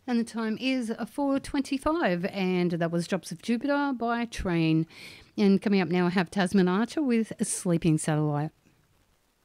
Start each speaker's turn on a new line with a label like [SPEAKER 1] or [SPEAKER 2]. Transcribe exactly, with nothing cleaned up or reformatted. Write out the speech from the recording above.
[SPEAKER 1] And the time is four twenty-five, and that was Drops of Jupiter by Train. And coming up now, I have Tasman Archer with a Sleeping Satellite.